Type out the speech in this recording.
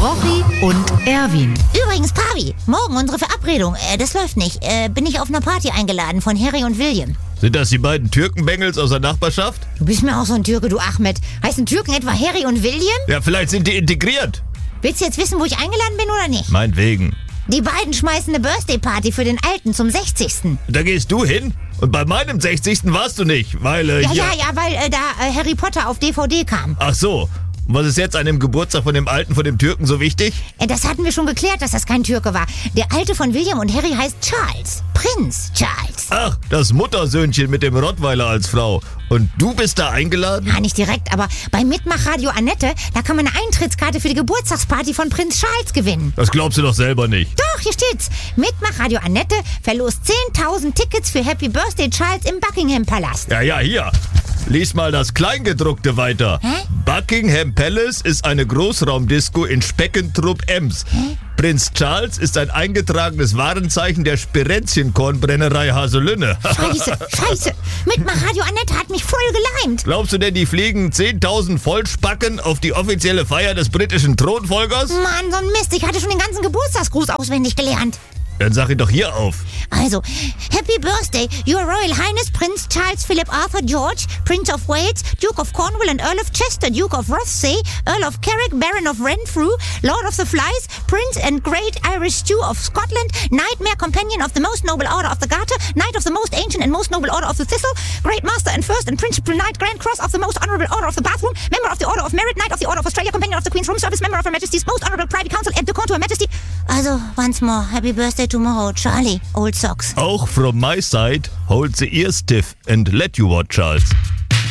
Rochi und Erwin. Übrigens, Pavi, morgen unsere Verabredung. Das läuft nicht. Bin ich auf einer Party eingeladen von Harry und William. Sind das die beiden Türkenbengels aus der Nachbarschaft? Du bist mir auch so ein Türke, du Ahmed. Heißen Türken etwa Harry und William? Ja, vielleicht sind die integriert. Willst du jetzt wissen, wo ich eingeladen bin oder nicht? Meinetwegen. Die beiden schmeißen eine Birthday-Party für den Alten zum 60. Da gehst du hin? Und bei meinem 60. warst du nicht, weil Ja, weil da Harry Potter auf DVD kam. Ach so. Und was ist jetzt an dem Geburtstag von dem Alten, von dem Türken so wichtig? Das hatten wir schon geklärt, dass das kein Türke war. Der Alte von William und Harry heißt Charles. Prinz Charles. Ach, das Muttersöhnchen mit dem Rottweiler als Frau. Und du bist da eingeladen? Ja, nicht direkt, aber bei Mitmachradio Annette, da kann man eine Eintrittskarte für die Geburtstagsparty von Prinz Charles gewinnen. Das glaubst du doch selber nicht. Doch, hier steht's. Mitmachradio Annette verlost 10.000 Tickets für Happy Birthday Charles im Buckingham Palast. Ja, hier. Lies mal das Kleingedruckte weiter. Hä? Buckingham Palace ist eine Großraumdisco in Speckentrupp Ems. Hä? Prinz Charles ist ein eingetragenes Warenzeichen der Sperenzchenkornbrennerei Haselünne. Scheiße. Mitmachradio Annette hat mich voll geleimt. Glaubst du denn, die fliegen 10.000 Vollspacken auf die offizielle Feier des britischen Thronfolgers? Mann, so ein Mist. Ich hatte schon den ganzen Geburtstagsgruß auswendig gelernt. Dann sag ihn doch hier auf. Also, Happy Birthday, Your Royal Highness Prince Charles Philip Arthur George, Prince of Wales, Duke of Cornwall and Earl of Chester, Duke of Rothesay, Earl of Carrick, Baron of Renfrew, Lord of the Flies, Prince and Great Irish Stew of Scotland, Nightmare Companion of the Most Noble Order of the Garter, Knight of the Most Ancient and Most Noble Order of the Thistle, Great Master and First and Principal Knight, Grand Cross of the Most Honorable Order of the Bathroom, Member of the Order of Merit, Knight of the Order of Australia, Companion of the Queen's Room Service, Member of Her Majesty's Most Honorable Privy Council, and the Court to Her Majesty. Also, once more, Happy Birthday tomorrow, Charlie, Old Socks. Auch from my side, hold the ear stiff and let you watch, Charles.